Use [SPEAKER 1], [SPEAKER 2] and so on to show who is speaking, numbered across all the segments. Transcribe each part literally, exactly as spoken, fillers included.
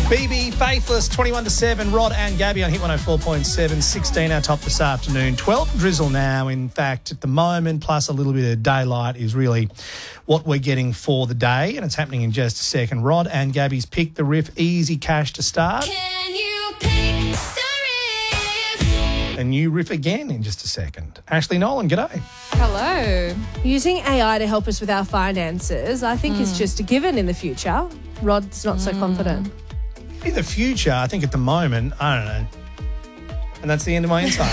[SPEAKER 1] B B, Faithless, twenty-one to seven. Rod and Gabby on Hit one oh four point seven. sixteen our top this afternoon. twelve drizzle now, in fact, at the moment, plus a little bit of daylight is really what we're getting for the day, and it's happening in just a second. Rod and Gabby's Pick the Riff, easy cash to start.
[SPEAKER 2] Can you pick the riff?
[SPEAKER 1] A new riff again in just a second. Ashley Nolan, g'day.
[SPEAKER 3] Hello.
[SPEAKER 4] Using A I to help us with our finances, I think, is just a given in the future. Rod's not so confident.
[SPEAKER 1] In the future, I think at the moment, I don't know. And that's the end of my insight.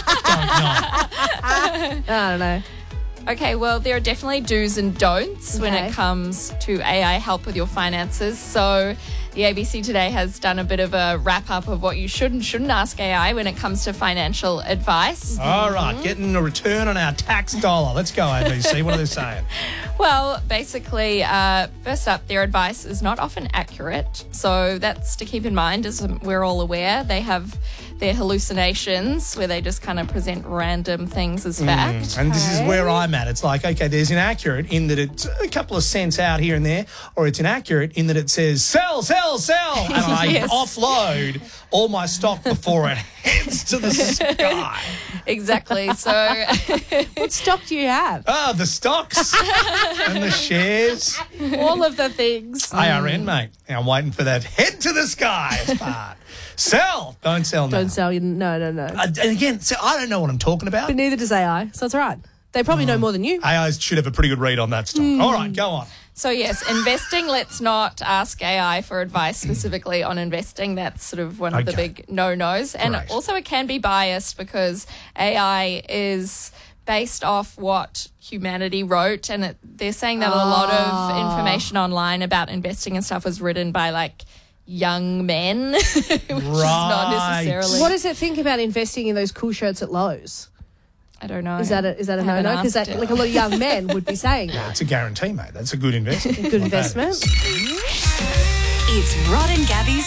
[SPEAKER 1] I don't know.
[SPEAKER 4] I don't know.
[SPEAKER 3] Okay, well, there are definitely do's and don'ts when
[SPEAKER 4] Okay.
[SPEAKER 3] it comes to A I help with your finances. So the A B C today has done a bit of a wrap-up of what you should and shouldn't ask A I when it comes to financial advice.
[SPEAKER 1] All right, getting a return on our tax dollar. Let's go, A B C. What are they saying?
[SPEAKER 3] Well, basically, uh, first up, their advice is not often accurate. So that's to keep in mind, as we're all aware. They have their hallucinations where they just kind of present random things as fact.
[SPEAKER 1] And this is
[SPEAKER 4] Okay.
[SPEAKER 1] where I'm at. It's like, okay, there's inaccurate in that it's a couple of cents out here and there, or it's inaccurate in that it says sell, sell, sell, and I
[SPEAKER 3] Yes.
[SPEAKER 1] offload all my stock before it heads to the sky.
[SPEAKER 3] Exactly. So
[SPEAKER 4] What stock do you have?
[SPEAKER 1] Ah, the stocks and the shares.
[SPEAKER 4] All of the things.
[SPEAKER 1] A R N, mate. I'm waiting for that head to the skies part. Sell. Don't sell now.
[SPEAKER 4] Don't sell. You. No, no, no.
[SPEAKER 1] Uh, and again, so I don't know what I'm talking about.
[SPEAKER 4] But neither does A I, so it's all right. They probably know more than you.
[SPEAKER 1] A Is should have a pretty good read on that stock. All right, go on.
[SPEAKER 3] So, yes, investing, let's not ask A I for advice specifically on investing. That's sort of one of the
[SPEAKER 1] Okay.
[SPEAKER 3] big no-nos. And
[SPEAKER 1] Great.
[SPEAKER 3] also it can be biased because A I is based off what humanity wrote, and it, they're saying that a lot of information online about investing and stuff was written by, like, young men, which is not
[SPEAKER 1] Right.
[SPEAKER 3] necessarily...
[SPEAKER 4] What does it think about investing in those cool shirts at Lowe's?
[SPEAKER 3] I don't know.
[SPEAKER 4] Is that a, is that a
[SPEAKER 3] I haven't
[SPEAKER 4] no-no? Because
[SPEAKER 3] asked
[SPEAKER 4] that
[SPEAKER 3] it.
[SPEAKER 4] like a lot of young men would be saying that.
[SPEAKER 1] It's a guarantee, mate. That's a good investment.
[SPEAKER 4] Good
[SPEAKER 1] What that
[SPEAKER 4] investment.
[SPEAKER 1] is.
[SPEAKER 5] It's Rod and Gabby's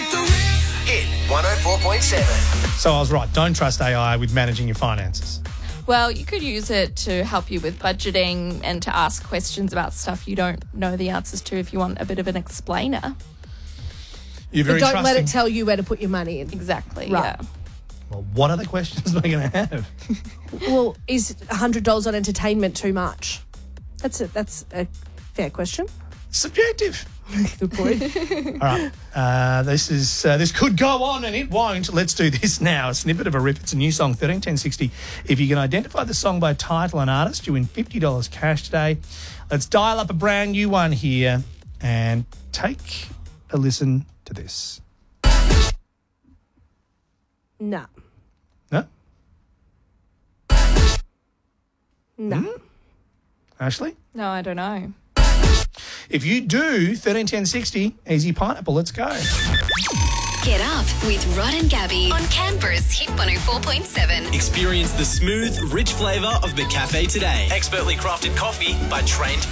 [SPEAKER 6] Hit one oh four point seven.
[SPEAKER 1] So I was right. Don't trust A I with managing your finances.
[SPEAKER 3] Well, you could use it to help you with budgeting and to ask questions about stuff you don't know the answers to if you want a bit of an explainer.
[SPEAKER 1] You're
[SPEAKER 4] But
[SPEAKER 1] very
[SPEAKER 4] don't
[SPEAKER 1] trusting.
[SPEAKER 4] let it tell you where to put your money in.
[SPEAKER 3] Exactly,
[SPEAKER 4] Right.
[SPEAKER 3] yeah.
[SPEAKER 1] Well, what other questions am I going to have?
[SPEAKER 4] Well, is one hundred dollars on entertainment too much? That's a, that's a fair question.
[SPEAKER 1] Subjective.
[SPEAKER 4] Good point.
[SPEAKER 1] All right. Uh, this is uh, this could go on and it won't. Let's do this now. A snippet of a rip. It's a new song, thirteen ten sixty. If you can identify the song by title and artist, you win fifty dollars cash today. Let's dial up a brand new one here and take a listen to this.
[SPEAKER 4] No.
[SPEAKER 1] No?
[SPEAKER 4] No.
[SPEAKER 1] Ashley?
[SPEAKER 3] No, I don't know.
[SPEAKER 1] If you do, thirteen ten sixty, easy pineapple. Let's go.
[SPEAKER 5] Get Up with Rod and Gabby on Canberra's Hit one oh four point seven.
[SPEAKER 7] Experience the smooth, rich flavour of McCafe today. Expertly crafted coffee by trained